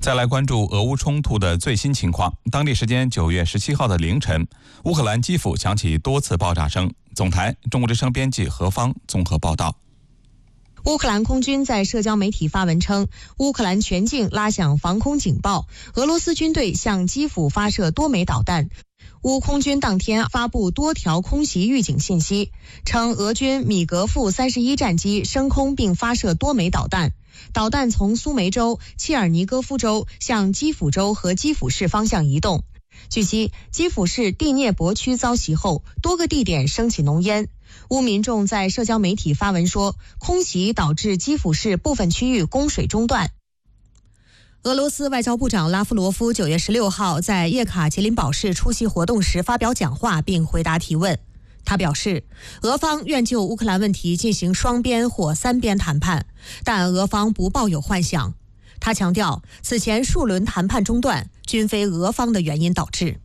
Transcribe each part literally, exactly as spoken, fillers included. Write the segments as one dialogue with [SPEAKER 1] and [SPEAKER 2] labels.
[SPEAKER 1] 再来关注俄乌冲突的最新情况。当地时间九月十七号的凌晨，乌克兰基辅响起多次爆炸声。总台中国之声编辑何方综合报道。
[SPEAKER 2] 乌克兰空军在社交媒体发文称，乌克兰全境拉响防空警报，俄罗斯军队向基辅发射多枚导弹。乌空军当天发布多条空袭预警信息，称俄军米格负三十一战机升空并发射多枚导弹，导弹从苏梅州、切尔尼戈夫州向基辅州和基辅市方向移动。据悉，基辅市第聂伯区遭袭后，多个地点升起浓烟。乌民众在社交媒体发文说，空袭导致基辅市部分区域供水中断。俄罗斯外交部长拉夫罗夫九月十六号在叶卡捷琳堡市出席活动时发表讲话并回答提问。他表示，俄方愿就乌克兰问题进行双边或三边谈判，但俄方不抱有幻想。他强调，此前数轮谈判中断均非俄方的原因导致。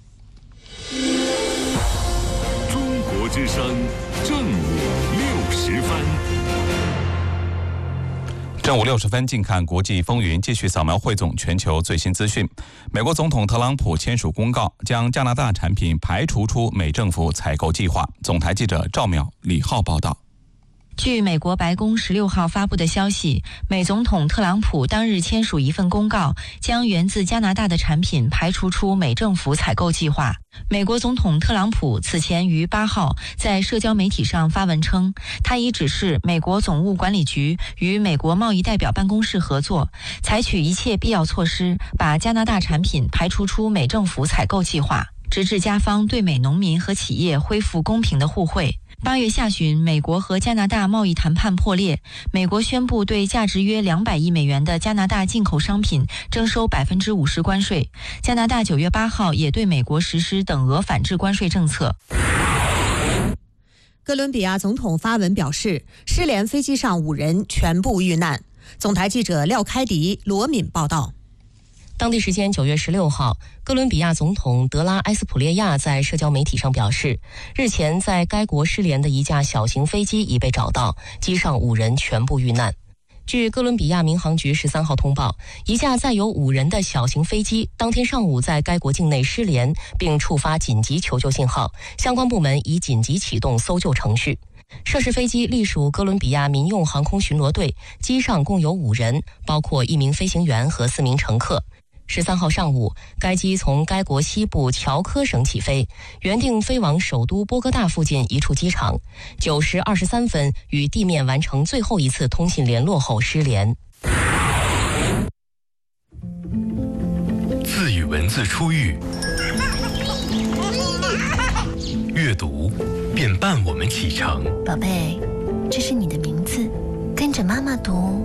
[SPEAKER 3] 中国之声正午六十分。
[SPEAKER 1] 正午六十分，近看国际风云，继续扫描汇总全球最新资讯。美国总统特朗普签署公告，将加拿大产品排除出美政府采购计划。总台记者赵淼、李浩报道。
[SPEAKER 4] 据美国白宫十六号发布的消息，美总统特朗普当日签署一份公告，将源自加拿大的产品排除出美政府采购计划。美国总统特朗普此前于八号在社交媒体上发文称，他已指示美国总务管理局与美国贸易代表办公室合作，采取一切必要措施，把加拿大产品排除出美政府采购计划，直至加方对美农民和企业恢复公平的互惠。八月下旬，美国和加拿大贸易谈判破裂，美国宣布对价值约两百亿美元的加拿大进口商品征收百分之五十关税。加拿大九月八号也对美国实施等额反制关税政策。
[SPEAKER 2] 哥伦比亚总统发文表示，失联飞机上五人全部遇难。总台记者廖开迪、罗敏报道。
[SPEAKER 5] 当地时间九月十六号，哥伦比亚总统德拉埃斯普列亚在社交媒体上表示，日前在该国失联的一架小型飞机已被找到，机上五人全部遇难。据哥伦比亚民航局十三号通报，一架载有五人的小型飞机当天上午在该国境内失联，并触发紧急求救信号，相关部门已紧急启动搜救程序。涉事飞机隶属哥伦比亚民用航空巡逻队，机上共有五人，包括一名飞行员和四名乘客。十三号上午，该机从该国西部乔科省起飞，原定飞往首都波哥大附近一处机场。九时二十三分与地面完成最后一次通信联络后失联。
[SPEAKER 3] 字与文字初遇，阅读便伴我们启程。
[SPEAKER 6] 宝贝，这是你的名字，跟着妈妈读。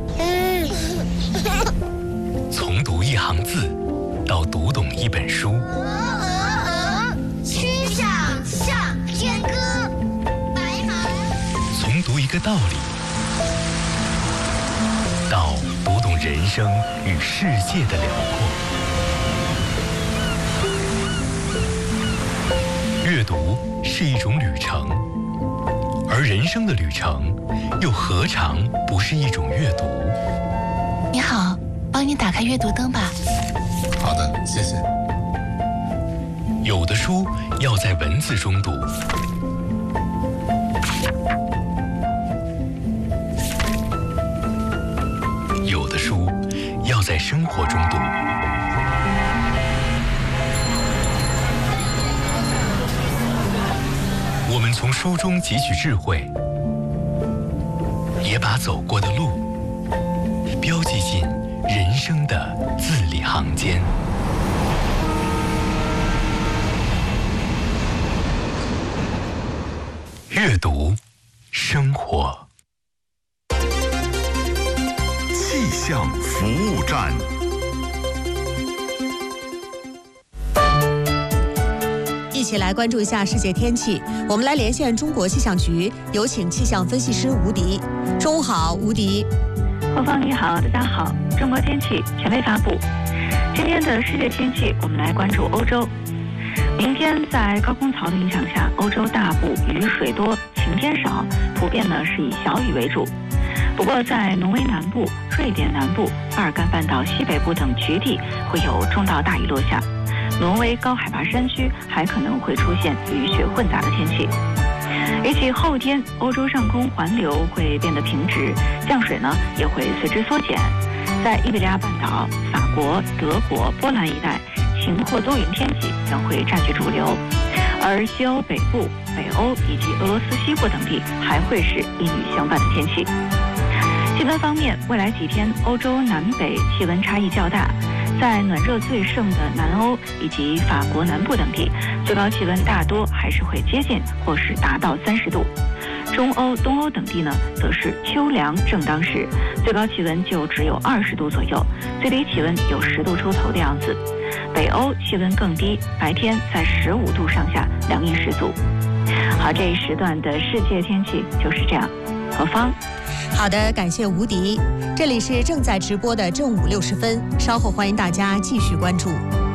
[SPEAKER 3] 从读一行字到读懂一本书，
[SPEAKER 7] 曲项向天歌，白马。
[SPEAKER 3] 从读一个道理到读懂人生与世界的辽阔。阅读是一种旅程，而人生的旅程又何尝不是一种阅读？
[SPEAKER 6] 你好，帮你打开阅读灯吧。
[SPEAKER 8] 好的，谢谢。
[SPEAKER 3] 有的书要在文字中读，有的书要在生活中读。我们从书中汲取智慧，也把走过的路标记进人生的字里行间。阅读，生活。
[SPEAKER 9] 气象服务站。
[SPEAKER 2] 一起来关注一下世界天气。我们来连线中国气象局，有请气象分析师吴迪。中午好，吴迪。
[SPEAKER 10] 何芳你好，大家好。中国天气权威发布。今天的世界天气，我们来关注欧洲。明天在高空槽的影响下，欧洲大部雨水多，晴天少，普遍呢是以小雨为主。 不过，在挪威南部、瑞典南部、巴尔干半岛西北部等局地会有中到大雨落下。挪威高海拔山区还可能会出现雨雪混杂的天气。预计后天欧洲上空环流会变得平直，降水呢也会随之缩减。在伊比利亚半岛、法国、德国、波兰一带，晴或多云天气将会占据主流，而西欧北部、北欧以及俄罗斯西部等地还会是阴雨相伴的天气。气温方面，未来几天欧洲南北气温差异较大，在暖热最盛的南欧以及法国南部等地，最高气温大多还是会接近或是达到三十度。中欧、东欧等地呢，则是秋凉正当时，最高气温就只有二十度左右，最低气温有十度出头的样子。北欧气温更低，白天在十五度上下，凉意十足。好，这一时段的世界天气就是这样。何方？
[SPEAKER 2] 好的，感谢吴迪。这里是正在直播的正午六十分，稍后欢迎大家继续关注。